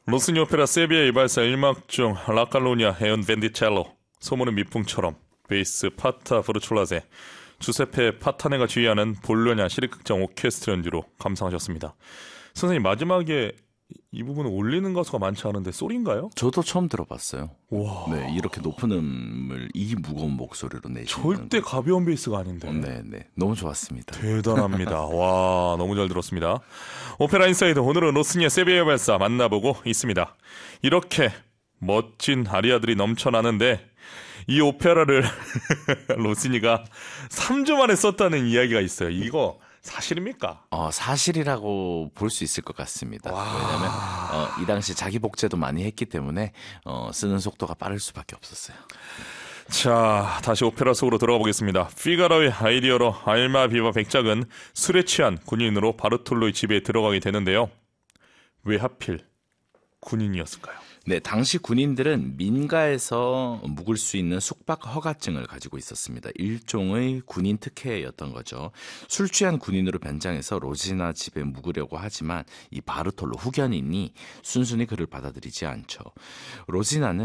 로스니 오페라 세비야 이발사 1막 중 라칼로니아 에온 벤디첼로, 소문의 미풍처럼, 베이스 파타 브루출라제, 주세페 파타네가 지휘하는 볼로냐 시립극장 오케스트라 연주로 감상하셨습니다. 선생님, 마지막에 이 부분을 올리는 가수가 많지 않은데 소리인가요? 저도 처음 들어봤어요. 와, 네, 이렇게 높은 음을 이 무거운 목소리로 내시는 절대 가벼운 베이스가 아닌데. 네, 너무 좋았습니다. 대단합니다. 와, 너무 잘 들었습니다. 오페라 인사이드, 오늘은 로스니의 세비야 발사 만나보고 있습니다. 이렇게 멋진 아리아들이 넘쳐나는데 이 오페라를 로스니가 3주 만에 썼다는 이야기가 있어요. 이거 사실입니까? 사실이라고 볼 수 있을 것 같습니다. 왜냐하면 이 당시 자기 복제도 많이 했기 때문에 쓰는 속도가 빠를 수밖에 없었어요. 자, 다시 오페라 속으로 들어가 보겠습니다. 피가로의 아이디어로 알마비바 백작은 술에 취한 군인으로 바르톨로의 집에 들어가게 되는데요. 왜 하필 군인이었을까요? 네, 당시 군인들은 민가에서 묵을 수 있는 숙박 허가증을 가지고 있었습니다. 일종의 군인 특혜였던 거죠. 술 취한 군인으로 변장해서 로지나 집에 묵으려고 하지만 이 바르톨로 후견인이 순순히 그를 받아들이지 않죠. 로지나는